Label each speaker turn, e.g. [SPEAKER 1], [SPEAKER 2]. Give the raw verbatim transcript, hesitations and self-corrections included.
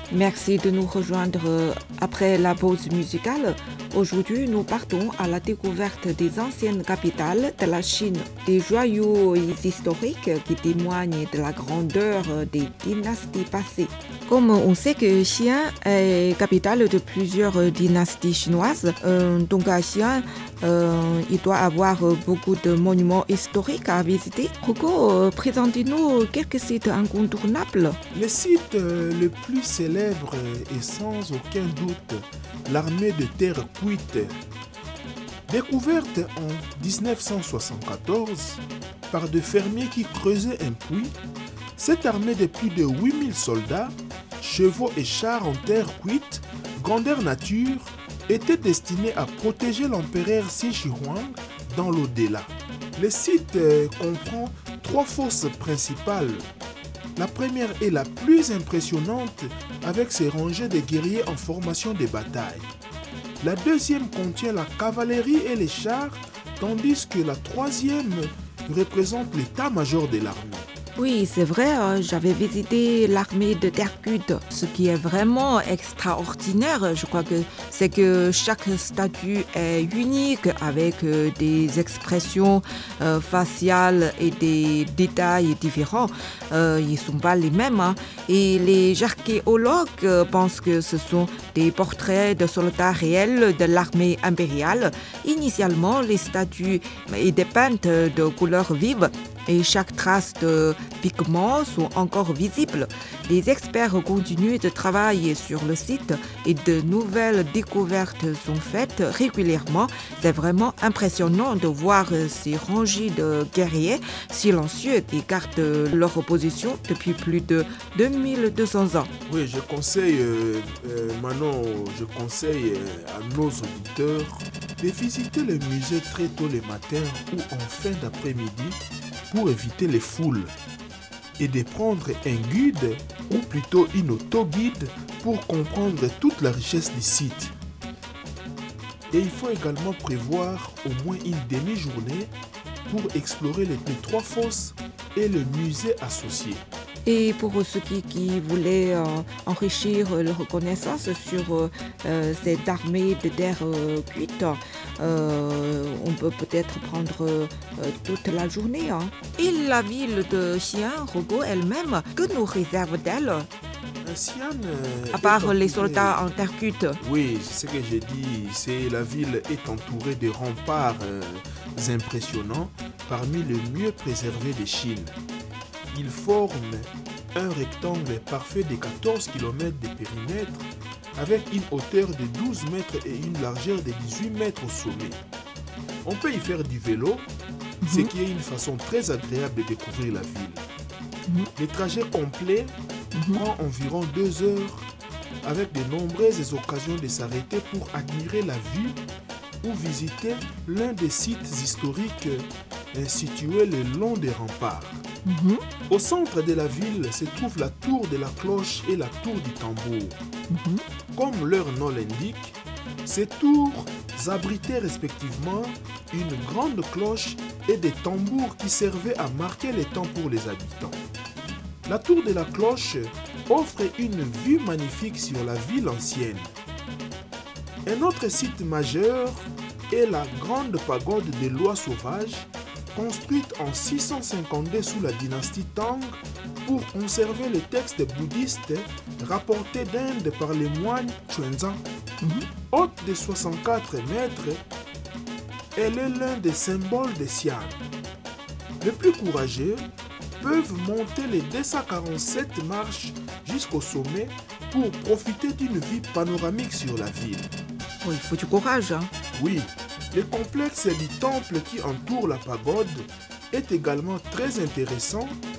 [SPEAKER 1] Merci de nous rejoindre après la pause musicale. Aujourd'hui, nous partons à la découverte des anciennes capitales de la Chine, des joyaux historiques qui témoignent de la grandeur des dynasties passées. Comme on sait que Xi'an est capitale de plusieurs dynasties chinoises, euh, donc à Xi'an, euh, il doit avoir beaucoup de monuments historiques à visiter. Coco, euh, présentez-nous quelques sites incontournables.
[SPEAKER 2] Le site euh, le plus célèbre est sans aucun doute l'armée de terre cuite. Découverte en dix-neuf cent soixante-quatorze par des fermiers qui creusaient un puits, cette armée de plus de huit mille soldats, chevaux et chars en terre cuite, grandeur nature, était destinée à protéger l'empereur Qin Shi Huang dans l'au-delà. Le site euh, comprend trois fosses principales. La première est la plus impressionnante avec ses rangées de guerriers en formation de bataille. La deuxième contient la cavalerie et les chars, tandis que la troisième représente l'état-major de l'armée.
[SPEAKER 1] Oui, c'est vrai, euh, j'avais visité l'armée de terre cuite. Ce qui est vraiment extraordinaire, je crois que c'est que chaque statue est unique avec euh, des expressions euh, faciales et des détails différents. Euh, ils ne sont pas les mêmes. Hein. Et les archéologues euh, pensent que ce sont des portraits de soldats réels de l'armée impériale. Initialement, les statues étaient peintes de couleurs vives et chaque trace de pigments sont encore visibles. Les experts continuent de travailler sur le site et de nouvelles découvertes sont faites régulièrement. C'est vraiment impressionnant de voir ces rangées de guerriers silencieux qui gardent leur position depuis plus de deux mille deux cents ans.
[SPEAKER 2] Oui, je conseille, euh, euh, Manon, je conseille euh, à nos auditeurs de visiter le musée très tôt le matin ou en fin d'après-midi pour éviter les foules et de prendre un guide ou plutôt une auto-guide pour comprendre toute la richesse du site. Et il faut également prévoir au moins une demi-journée pour explorer les, les trois fosses et le musée associé.
[SPEAKER 1] Et pour ceux qui, qui voulaient euh, enrichir leur connaissance sur euh, cette armée de terre euh, cuite, euh, on peut peut-être prendre euh, toute la journée. Hein. Et la ville de Xi'an, Rogo elle-même, que nous réserve-t-elle?
[SPEAKER 2] Xi'an, euh,
[SPEAKER 1] à part
[SPEAKER 2] entourée...
[SPEAKER 1] les soldats en terre cuite.
[SPEAKER 2] Oui, c'est ce que j'ai dit. C'est la ville est entourée de remparts euh, impressionnants, parmi les mieux préservés de Chine. Il forme un rectangle parfait de quatorze kilomètres de périmètre avec une hauteur de douze mètres et une largeur de dix-huit mètres au sommet. On peut y faire du vélo, mm-hmm. ce qui est une façon très agréable de découvrir la ville. Mm-hmm. Le trajet complet mm-hmm. prend environ deux heures avec de nombreuses occasions de s'arrêter pour admirer la vue ou visiter l'un des sites historiques situés le long des remparts. Mm-hmm. Au centre de la ville se trouve la tour de la cloche et la tour du tambour. Mm-hmm. Comme leur nom l'indique, ces tours abritaient respectivement une grande cloche et des tambours qui servaient à marquer les temps pour les habitants. La tour de la cloche offre une vue magnifique sur la ville ancienne. Un autre site majeur est la grande pagode des lois sauvages, construite en six cent cinquante-deux sous la dynastie Tang pour conserver les textes bouddhistes rapportés d'Inde par les moines Xuanzang. Mm-hmm. Haute de soixante-quatre mètres, elle est l'un des symboles de Xi'an. Les plus courageux peuvent monter les deux cent quarante-sept marches jusqu'au sommet pour profiter d'une vue panoramique sur la ville.
[SPEAKER 1] Oh, il faut du courage. Hein?
[SPEAKER 2] Oui. Le complexe du temple qui entoure la pagode est également très intéressant